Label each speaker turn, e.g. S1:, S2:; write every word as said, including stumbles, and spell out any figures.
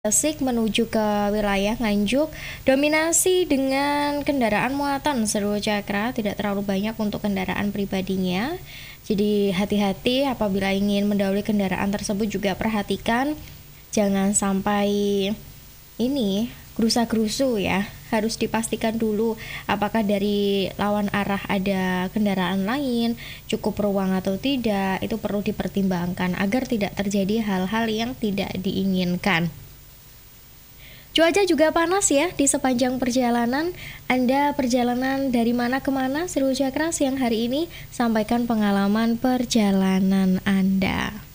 S1: Tasik menuju ke wilayah Nganjuk, dominasi dengan kendaraan muatan Seru Cakra, tidak terlalu banyak untuk kendaraan pribadinya. Jadi hati-hati apabila ingin mendahului kendaraan tersebut, juga perhatikan jangan sampai ini gerusa-gerusu ya. Harus dipastikan dulu apakah dari lawan arah ada kendaraan lain, cukup ruang atau tidak. Itu perlu dipertimbangkan agar tidak terjadi hal-hal yang tidak diinginkan. Cuaca juga panas ya di sepanjang perjalanan. Anda perjalanan dari mana ke mana Seru Cakra siang hari ini? Sampaikan pengalaman perjalanan Anda.